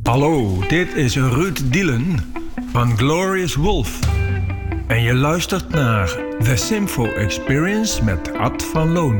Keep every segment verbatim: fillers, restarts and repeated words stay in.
Hallo, dit is Ruud Dielen van Glorious Wolf. En je luistert naar The Symfo Experience met Ad van Loon.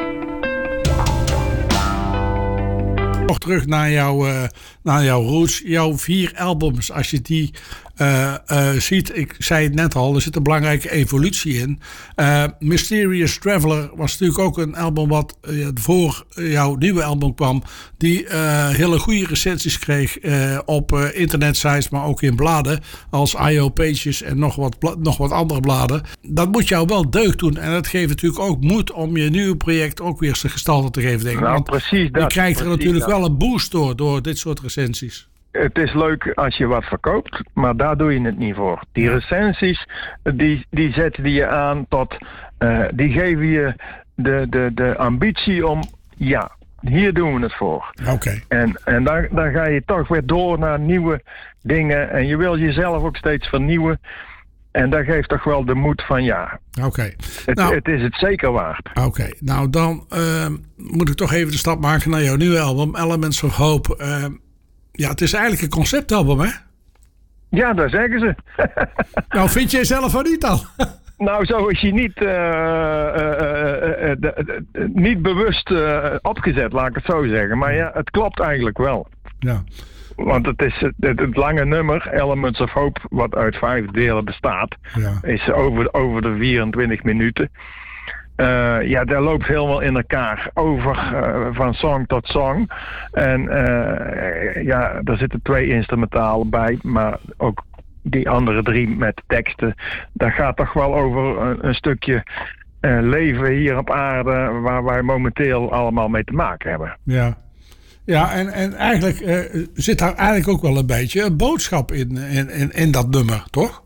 Nog terug naar, jou, uh, naar jouw roots, jouw vier albums. Als je die uh, uh, ziet, ik zei het net al, er zit een belangrijke evolutie in. Uh, Mysterious Traveler was natuurlijk ook een album wat uh, voor jouw nieuwe album kwam. Die uh, hele goede recensies kreeg uh, op uh, internetsites, maar ook in bladen. Als I O Pages en nog wat, bla- nog wat andere bladen. Dat moet jou wel deugd doen. En dat geeft natuurlijk ook moed om je nieuwe project ook weer zijn gestalte te geven. Denk ik. Nou, Want precies dat. je krijgt er natuurlijk dat. wel een boost door, door dit soort recensies. Het is leuk als je wat verkoopt, maar daar doe je het niet voor. Die recensies, die, die zetten die je aan tot, uh, die geven je de, de, de ambitie om, ja, hier doen we het voor. Oké. Okay. En, en dan, dan ga je toch weer door naar nieuwe dingen en je wil jezelf ook steeds vernieuwen. En dat geeft toch wel de moed van ja, Oké. Okay. Het, nou, het is het zeker waard. Oké, okay. nou dan uh, moet ik toch even de stap maken naar jouw nieuwe album, Elements of Hope. Uh, ja, het is eigenlijk een conceptalbum, hè? Ja, dat zeggen ze. Nou, vind jij zelf wel niet dan? Nou, zo is je niet, uh, uh, uh, uh, uh, uh, niet bewust uh, opgezet, laat ik het zo zeggen. Maar ja, het klopt eigenlijk wel. Ja. Want het is het, het lange nummer, Elements of Hope, wat uit vijf delen bestaat, ja. is over, over de vierentwintig minuten. Uh, ja, dat loopt helemaal in elkaar over uh, van song tot song. En uh, ja, er zitten twee instrumentalen bij, maar ook die andere drie met teksten. Dat gaat toch wel over een, een stukje uh, leven hier op aarde waar wij momenteel allemaal mee te maken hebben. Ja. Ja, en, en eigenlijk uh, zit daar eigenlijk ook wel een beetje een boodschap in, in, in, in dat nummer, toch?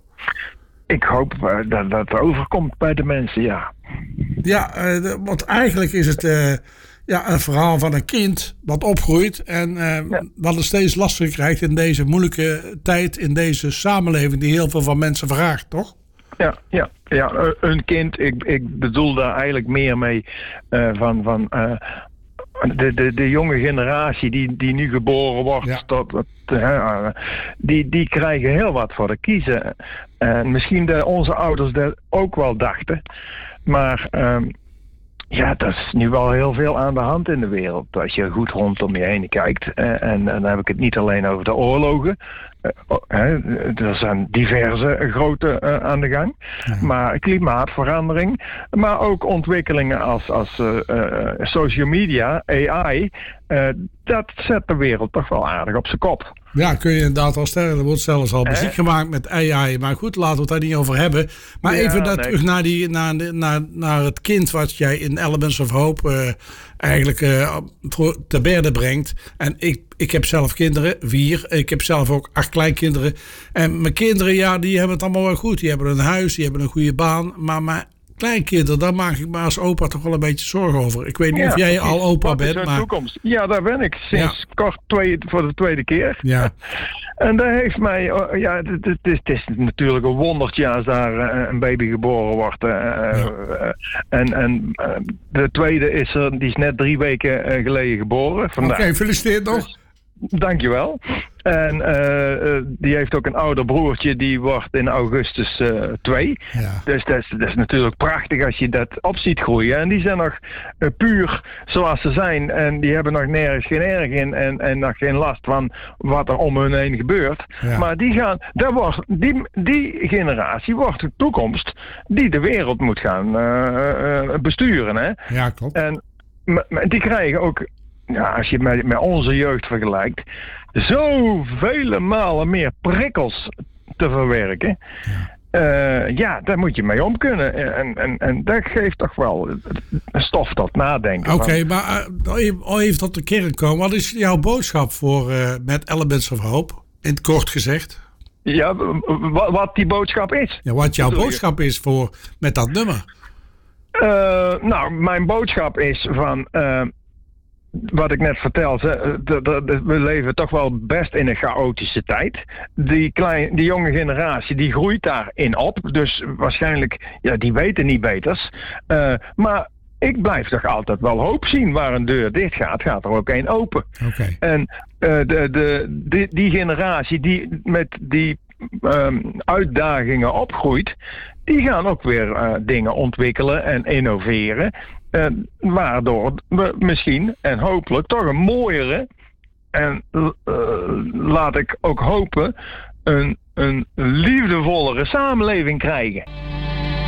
Ik hoop uh, dat dat overkomt bij de mensen, ja. Ja, uh, de, want eigenlijk is het uh, ja, een verhaal van een kind wat opgroeit en uh, ja. wat het steeds lastiger krijgt in deze moeilijke tijd, in deze samenleving die heel veel van mensen vraagt, toch? Ja, ja, ja, een kind, ik, ik bedoel daar eigenlijk meer mee uh, van... van uh, De, de, de jonge generatie die, die nu geboren wordt, ja. tot, uh, die, die krijgen heel wat voor de kiezen. En misschien dat onze ouders dat ook wel dachten. Maar um, ja, er is nu wel heel veel aan de hand in de wereld. Als je goed rondom je heen kijkt. Uh, en, en dan heb ik het niet alleen over de oorlogen. Uh, uh, er zijn diverse grote uh, aan de gang. Ja. Maar klimaatverandering. Maar ook ontwikkelingen als, als uh, uh, social media, A I. Uh, dat zet de wereld toch wel aardig op zijn kop. Ja, kun je inderdaad wel stellen. Er wordt zelfs al muziek gemaakt met A I. Maar goed, laten we het daar niet over hebben. Maar ja, even dat nee. terug naar, die, naar, naar, naar het kind wat jij in Elements of Hope uh, eigenlijk uh, voor te berde brengt. En ik, ik heb zelf kinderen, vier. Ik heb zelf ook acht kleinkinderen. En mijn kinderen, ja, die hebben het allemaal wel goed. Die hebben een huis, die hebben een goede baan. Maar mijn kleinkinderen, daar maak ik me als opa toch wel een beetje zorgen over. Ik weet niet ja, of jij al opa bent. Wat is maar... toekomst? Ja, daar ben ik. Sinds ja. kort twee, voor de tweede keer. Ja. En dat heeft mij... Ja, het, het, is, het is natuurlijk een wondertje als daar uh, een baby geboren wordt. Uh, ja. uh, en en uh, de tweede is er, die is net drie weken uh, geleden geboren. Oké, okay, gefeliciteerd nog. Dus, dankjewel. En uh, uh, die heeft ook een ouder broertje, die wordt in augustus uh, twee. Ja. Dus dat is, dat is natuurlijk prachtig als je dat op ziet groeien. En die zijn nog uh, puur zoals ze zijn. En die hebben nog nergens geen erg in en, en nog geen last van wat er om hun heen gebeurt. Ja. Maar die gaan, dat wordt, die, die generatie wordt de toekomst die de wereld moet gaan uh, uh, besturen. Hè? Ja, klopt. En m- m- die krijgen ook... Ja, als je het met, met onze jeugd vergelijkt, zoveel malen meer prikkels te verwerken. Ja, uh, ja daar moet je mee om kunnen. En, en, en dat geeft toch wel stof tot nadenken. Oké, okay, maar uh, even tot de kern komen. Wat is jouw boodschap voor uh, met Elements of Hope? In het kort gezegd. Ja, w- wat die boodschap is. Ja, wat jouw boodschap is voor met dat nummer. Uh, nou, mijn boodschap is van... Uh, wat ik net vertelde, we leven toch wel best in een chaotische tijd. Die, klein, die jonge generatie, die groeit daarin op. Dus waarschijnlijk, ja, die weten niet beters. Uh, maar ik blijf toch altijd wel hoop zien. Waar een deur dicht gaat, gaat er ook één open. Okay. En uh, de, de, die, die generatie die met die um, uitdagingen opgroeit, die gaan ook weer uh, dingen ontwikkelen en innoveren. Uh, waardoor we misschien en hopelijk toch een mooiere en uh, laat ik ook hopen een, een liefdevollere samenleving krijgen.